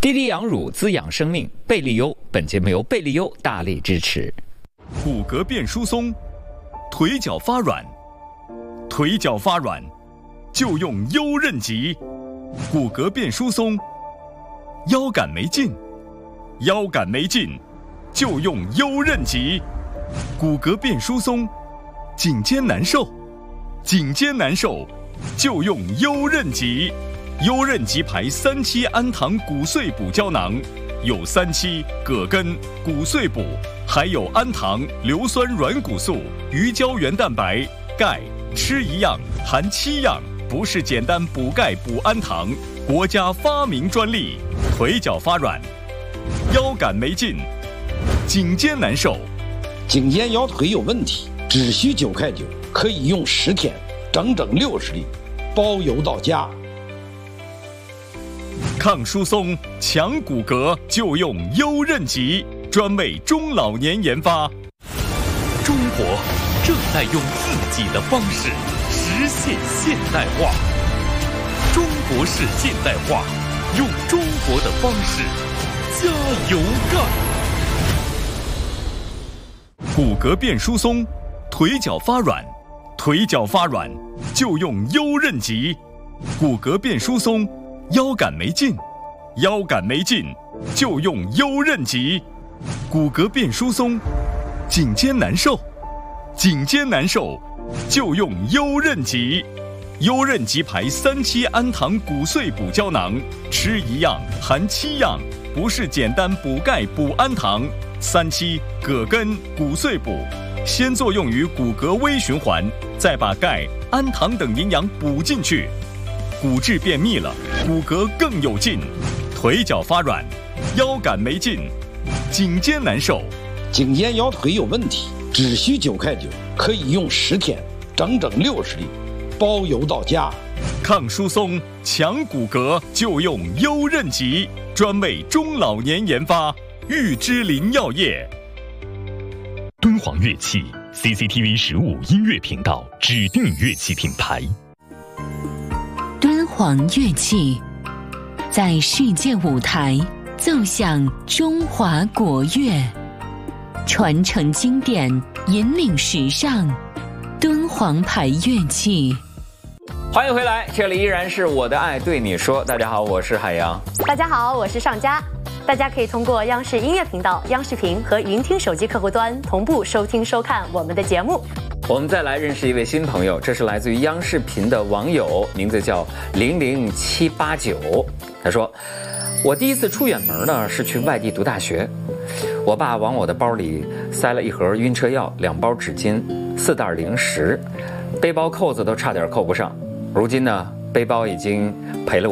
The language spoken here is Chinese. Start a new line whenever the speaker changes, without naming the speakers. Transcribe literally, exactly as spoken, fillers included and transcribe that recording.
滴滴养乳滋养生命，贝利优。本节目由贝利优大力支持。
骨骼变疏松，腿脚发软，腿脚发软就用优韧极。骨骼变疏松，腰杆没劲，腰杆没劲就用优韧极。骨骼变疏松，颈肩难受，颈肩难受就用优韧极。优韧极牌三七氨糖骨碎补胶囊，有三七、葛根、骨碎补，还有氨糖、硫酸软骨素、鱼胶原蛋白、钙，吃一样含七样，不是简单补钙补氨糖，国家发明专利。腿脚发软，腰杆没劲，颈肩难受，
颈肩腰腿有问题，只需九块九，可以用十天，整整六十粒，包邮到家。
抗疏松、强骨骼就用优韧极，专为中老年研发。
中国正在用自己的方式实现现代化。中国式现代化，用中国的方式加油干。
骨骼变疏松，腿脚发软，腿脚发软就用优韧极。骨骼变疏松，腰杆没劲，腰杆没劲就用优韧极。骨骼变疏松，颈肩难受，颈肩难受就用优韧极。优韧极牌三七氨糖骨碎补胶囊，吃一样含七样，不是简单补钙补氨糖。三七、葛根、骨碎补，先作用于骨骼微循环，再把钙、氨糖等营养补进去。骨质变密了，骨骼更有劲，腿脚发软，腰杆没劲，颈肩难受，
颈肩腰腿有问题，只需九块九，可以用十天，整整六十粒，包邮到家。
抗疏松、强骨骼就用优韧极，专为中老年研发。玉芝林药业。
敦煌乐器 C C T V 十五音乐频道指定乐器品牌。
敦煌乐器在世界舞台奏响中华国乐，传承经典，引领时尚。敦煌牌乐器。
欢迎回来，这里依然是我的爱对你说。大家好，我是海洋。
大家好，我是上佳。大家可以通过央视音乐频道、央视频和云听手机客户端同步收听收看我们的节目。
我们再来认识一位新朋友，这是来自于央视频的网友，名字叫零零七八九。他说，我第一次出远门呢是去外地读大学，我爸往我的包里塞了一盒晕车药、两包纸巾、四袋零食，背包扣子都差点扣不上。如今呢，背包已经赔了我